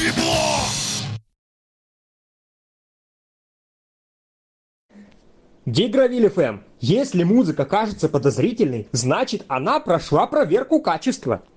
Гигровиль ФМ. Если музыка кажется подозрительной, значит она прошла проверку качества.